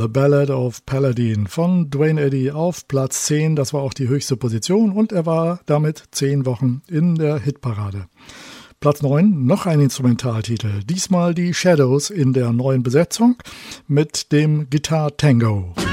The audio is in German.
The Ballad of Paladin von Duane Eddy auf Platz 10. Das war auch die höchste Position und er war damit 10 Wochen in der Hitparade. Platz 9, noch ein Instrumentaltitel. Diesmal die Shadows in der neuen Besetzung mit dem Guitar Tango.